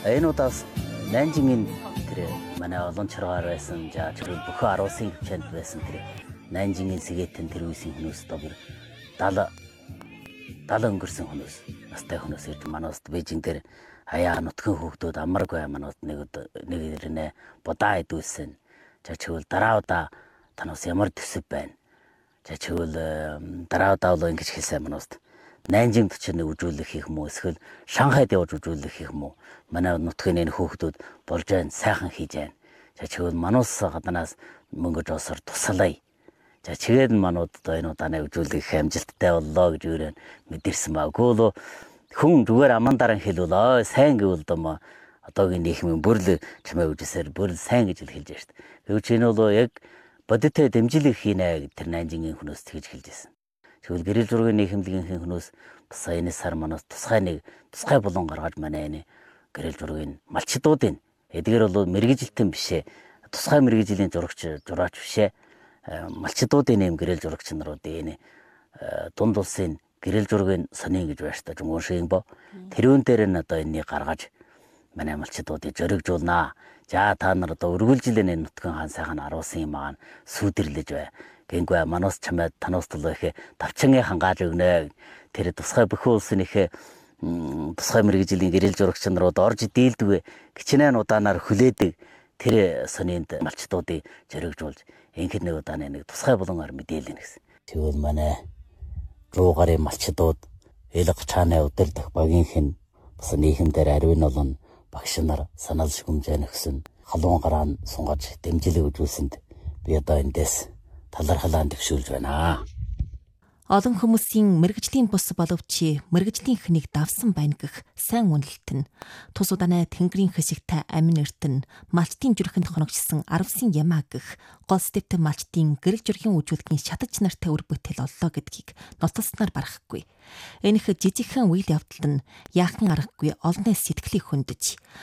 Энэ удаас Нанжингийн тэр манай олон чаргаар байсан жаачлал бүхэн 10 улсын хэмжээнд байсан тэр Нанжингийн сэгээтэн тэр үеийн хүмүүс одоо бүр 70 өнгөрсөн хүмүүс настай хүмүүс ирж манайд Бээжин дээр хаяа нутгийн хүүхдүүд амаргүй манайд нэг ирнэ будаа идүүлсэн. За чигвэл дараа удаа танаас ямар төсөв байна. За чигвэл дараа удаа бол ингэж хэлсэн манайд Нанжинд очиж үзүүлэх хийх юм уу эсвэл Шанхайд явж үзүүлэх хийх юм уу? Манай нутгийн энэ хүүхдүүд болж байна, сайхан хийж байна. За чигвэл манус гаднаас мөнгөж осор туслая. За чигээд манууд одоо энэ удааны үзүүлэх амжилттай боллоо гэж өөрөө мэдэрсэн баг. Гүйлөө хүн зүгээр амандараа хэлвэл сайн гэвэл доо одоогийн нийгмийн бүрл чимээ үжсээр бүрл сайн гэж хэлж байна шүү дээ. Гэвч энэ бол яг бодиттой дэмжлэг хийнэ тэр Нанжингийн хүмүүс тэгж хэлж байсан. Тэгвэл гэрэл зургийн нийгэмлэгийн хүмүүс бас энэ сар манаас тусгай булан гаргаж манай энэ гэрэл зургийн малчдуудын эдгээр бол мэрэгжилтэн бишээ. Тусгай мэрэгжлийн жураач бишээ. Малчдуудын нэм гэрэл зурагч наруудын энэ дунд улсын гэрэл зургийн сонин гэж байна шүү дээ. Жумгуун шиг бо. Тэрүүн дээр нь одоо энэнийг гаргаж манай малчдуудыг зоригжуулнаа. За та нар одоо үргэлжлэн энэ нутгийн хаан сайхан аруулсан юм аа сүйдэрлэж бай. Гэнгүй манус чамд танаас толоо ихэ давчингийн хангааж өгнө. Тэр тусгай бүхэн улсын ихэ тусгай мэрэгжлийн гэрэл зурагч нарууд орж дийлдэг гिचнэн удаанаар хүлээдэг тэр сонинд малчдуудыг зоригжуулж инхэд нэг удааны нэг тусгай булангаар мэдээлнэ гэсэн. Тэгвэл манай руугарын малчдууд элэг чааны удирдах багийнх нь бас нийгэмдэр ариун олон багш нар санал шүмжээ нөхсөн халуун гараан сунгаж дэмжлэг үзүүлсэнд би одоо эндээс талархлаанд төвшүүлж байна. Олон хүмүүсийн мэрэгжлийн бус боловч мэрэгжлийн хнийг давсан байна гэх сайн үнэлт нь тус удааны тэнгэрийн хэсэгтэй амин эртэн малчдын зүрхэнд хоногчсон 10 ямаа гэх гол сэтгтэн малчдын гэрэл зүрхийн үжүүлгийн шатаж нартай үр бүтээл оллоо гэдгийг нотолсноор барахгүй. Энэх жижигхэн үйл явдал нь яахан аргагүй олонний сэтгэлийг хөндөж